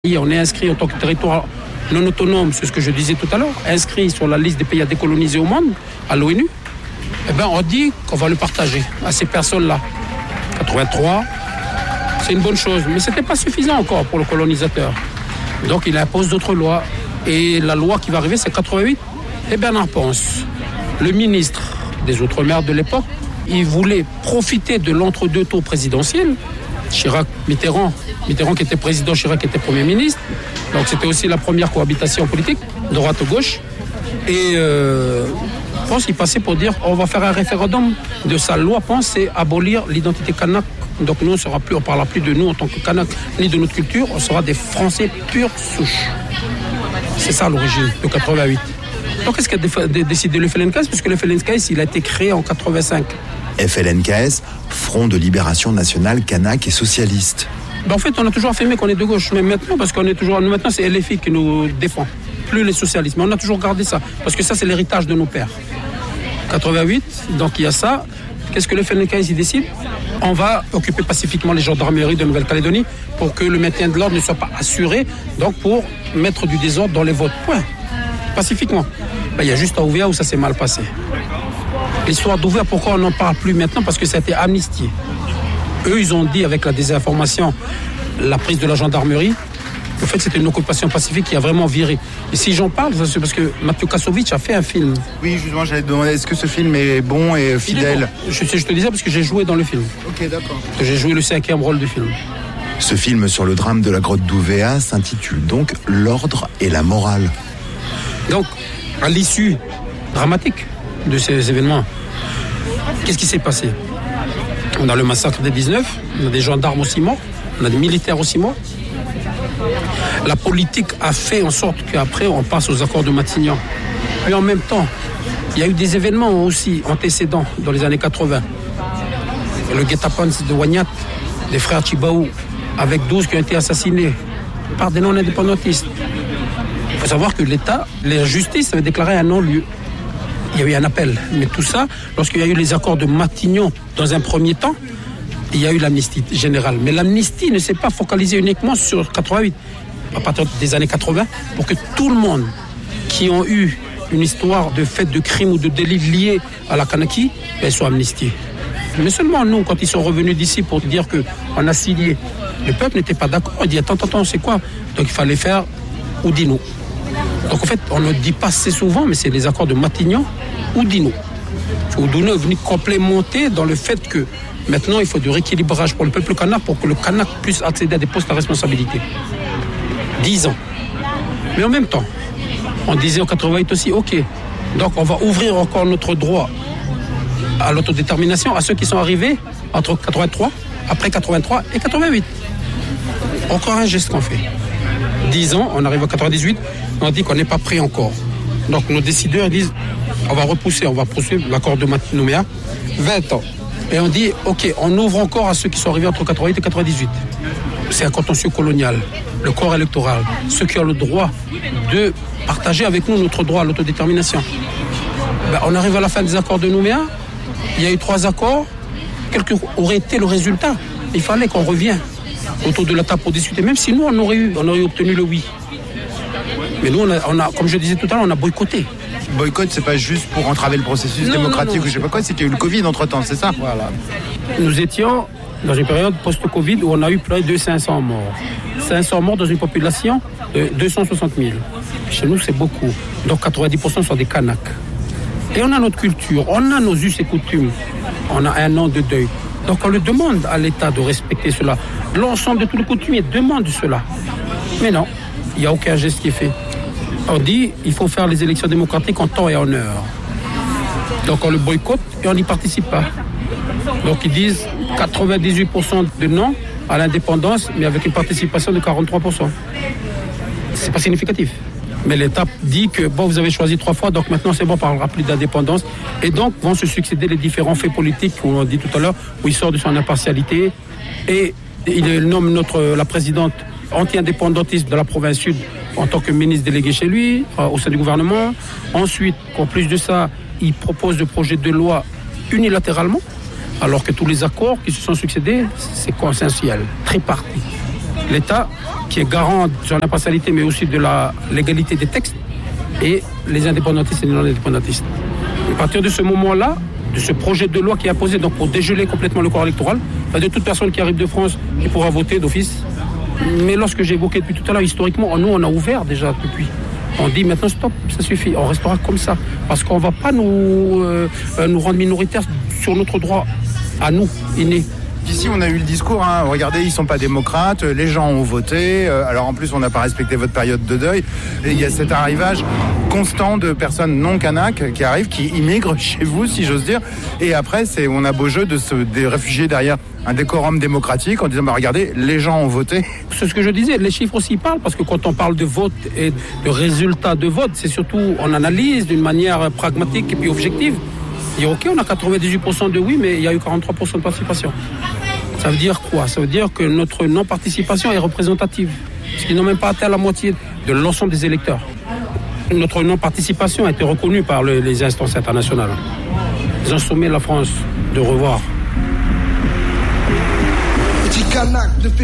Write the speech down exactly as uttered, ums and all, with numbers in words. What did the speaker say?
On est inscrit en tant que territoire non autonome, c'est ce que je disais tout à l'heure, inscrit sur la liste des pays à décoloniser au monde, à l'ONU. Eh bien, on dit qu'on va le partager à ces personnes-là. quatre-vingt-trois, c'est une bonne chose, mais ce n'était pas suffisant encore pour le colonisateur. Donc, il impose d'autres lois. Et la loi qui va arriver, c'est quatre-vingt-huit. Et Bernard Ponce, le ministre des Outre-mer de l'époque, il voulait profiter de l'entre-deux tours présidentiels. Chirac, Mitterrand, Mitterrand qui était président, Chirac qui était Premier ministre. Donc c'était aussi la première cohabitation politique, droite-gauche. Et euh, Ponce, il passait pour dire on va faire un référendum de sa loi. Ponce, c'est abolir l'identité kanak. Donc nous, on sera plus, on ne parlera plus de nous en tant que kanak, ni de notre culture, on sera des Français pure souche. C'est ça l'origine de quatre-vingt-huit. Donc qu'est-ce qu'a décidé le F L N K S? Parce que le F L N K S, il a été créé en quatre-vingt-cinq. F L N K S, Front de Libération Nationale Kanak et Socialiste. Ben en fait, on a toujours affirmé qu'on est de gauche, mais maintenant, parce qu'on est toujours, maintenant c'est L F I qui nous défend, plus les socialistes. Mais on a toujours gardé ça, parce que ça, c'est l'héritage de nos pères. quatre-vingt-huit, donc il y a ça. Qu'est-ce que le F L N K S il décide? On va occuper pacifiquement les gendarmeries de Nouvelle-Calédonie pour que le maintien de l'ordre ne soit pas assuré, donc pour mettre du désordre dans les votes. Point. Pacifiquement. Ben, il y a juste à Ouvéa où ça s'est mal passé. L'histoire d'Ouvéa, pourquoi on n'en parle plus maintenant? Parce que ça a été amnistié. Eux, ils ont dit avec la désinformation, la prise de la gendarmerie, en fait, c'était une occupation pacifique qui a vraiment viré. Et si j'en parle, c'est parce que Mathieu Kassovitch a fait un film. Oui, justement, j'allais te demander, est-ce que ce film est bon et fidèle? Bon. Je, je te disais parce que j'ai joué dans le film. Ok, d'accord. Que j'ai joué le cinquième rôle du film. Ce film sur le drame de la grotte d'Ouvéa s'intitule donc L'ordre et la morale. Donc, à l'issue dramatique de ces événements, qu'est-ce qui s'est passé? On a le massacre des dix-neuf, on a des gendarmes aussi morts, on a des militaires aussi morts. La politique a fait en sorte qu'après on passe aux accords de Matignon. Et en même temps, il y a eu des événements aussi antécédents dans les années quatre-vingts. Le guet-apens de Wagnat, des frères Chibaou, avec douze qui ont été assassinés par des non-indépendantistes. Il faut savoir que l'État, la justice avait déclaré un non-lieu. Il y a eu un appel. Mais tout ça, lorsqu'il y a eu les accords de Matignon dans un premier temps, il y a eu l'amnistie générale. Mais l'amnistie ne s'est pas focalisée uniquement sur quatre-vingt-huit, à partir des années quatre-vingts, pour que tout le monde qui ont eu une histoire de fait de crime ou de délit lié à la Kanaki, ben, soit amnistié. Mais seulement nous, quand ils sont revenus d'ici pour dire qu'on a signé, le peuple n'était pas d'accord. Il dit attends, attends, c'est quoi? Donc il fallait faire Oudinot. Donc en fait, on ne dit pas assez souvent, mais c'est les accords de Matignon, Oudinot. Oudinot est venu complémenter dans le fait que maintenant, il faut du rééquilibrage pour le peuple kanak pour que le kanak puisse accéder à des postes à responsabilité. Dix ans. Mais en même temps, on disait en quatre-vingt-huit aussi, ok, donc on va ouvrir encore notre droit à l'autodétermination à ceux qui sont arrivés entre quatre-vingt-trois, après quatre-vingt-trois et quatre-vingt-huit. Encore un geste qu'on fait. Dix ans, on arrive à quatre-vingt-dix-huit, on dit qu'on n'est pas prêt encore. Donc nos décideurs disent, on va repousser, on va poursuivre l'accord de Nouméa, vingt ans. Et on dit, ok, on ouvre encore à ceux qui sont arrivés entre quatre-vingt-huit et quatre-vingt-dix-huit. C'est un contentieux colonial, le corps électoral, ceux qui ont le droit de partager avec nous notre droit à l'autodétermination. Ben, on arrive à la fin des accords de Nouméa, il y a eu trois accords, quel aurait été le résultat? Il fallait qu'on revienne autour de la table pour discuter, même si nous, on aurait, eu, on aurait obtenu le oui. Mais nous, on a, on a, comme je disais tout à l'heure, on a boycotté. Boycott, c'est pas juste pour entraver le processus non, démocratique non, non, ou je sais pas quoi, c'est qu'il y a eu le Covid entre-temps, c'est ça? Voilà. Nous étions dans une période post-Covid où on a eu près de cinq cents morts. cinq cents morts dans une population de deux cent soixante mille. Chez nous, c'est beaucoup. Donc quatre-vingt-dix pour cent sont des Kanaks. Et on a notre culture, on a nos us et coutumes. On a un an de deuil. Donc on le demande à l'État de respecter cela. L'ensemble de tous les coutumiers demandent cela. Mais non, il n'y a aucun geste qui est fait. On dit il faut faire les élections démocratiques en temps et en heure. Donc on le boycotte et on n'y participe pas. Donc ils disent quatre-vingt-dix-huit pour cent de non à l'indépendance, mais avec une participation de quarante-trois pour cent. C'est pas significatif. Mais l'État dit que bon, vous avez choisi trois fois, donc maintenant c'est bon, on ne parlera plus d'indépendance. Et donc vont se succéder les différents faits politiques qu'on a dit tout à l'heure, où il sort de son impartialité. Et il nomme notre, la présidente anti-indépendantiste de la province sud en tant que ministre délégué chez lui, euh, au sein du gouvernement. Ensuite, en plus de ça, il propose le projet de loi unilatéralement, alors que tous les accords qui se sont succédés, c'est consensuel, tripartite. l'État qui est garant de son impartialité, mais aussi de la légalité des textes, et les indépendantistes et les non-indépendantistes. À partir de ce moment-là, de ce projet de loi qui est posé donc pour dégeler complètement le corps électoral, de toute personne qui arrive de France qui pourra voter d'office. Mais lorsque j'ai évoqué depuis tout à l'heure, historiquement, nous on a ouvert déjà depuis. On dit maintenant stop, ça suffit, on restera comme ça. Parce qu'on ne va pas nous, euh, nous rendre minoritaires sur notre droit à nous, innés. Ici, on a eu le discours, hein. Regardez, ils ne sont pas démocrates, les gens ont voté, euh, alors en plus, on n'a pas respecté votre période de deuil. Et il y a cet arrivage constant de personnes non kanak qui arrivent, qui immigrent chez vous, si j'ose dire. Et après, c'est, on a beau jeu de se de réfugier derrière un décorum démocratique en disant, bah, regardez, les gens ont voté. C'est ce que je disais, les chiffres aussi parlent, parce que quand on parle de vote et de résultats de vote, c'est surtout, on analyse d'une manière pragmatique et puis objective. Dire ok, on a quatre-vingt-dix-huit pour cent de oui, mais il y a eu quarante-trois pour cent de participation. Ça veut dire quoi? Ça veut dire que notre non-participation est représentative, ce qui n'a même pas atteint la moitié de l'ensemble des électeurs. Notre non-participation a été reconnue par le, les instances internationales. Ils ont sommé la France de revoir. Petit Kanak ne fait